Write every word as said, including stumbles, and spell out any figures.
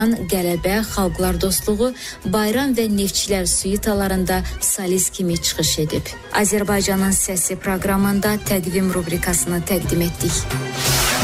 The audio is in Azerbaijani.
Qələbə, Xalqlar Dostluğu, Bayram və Neftçilər suitalarında solist kimi çıxış edib. Azərbaycanın səsi proqramında təqvim rubrikasını təqdim etdik.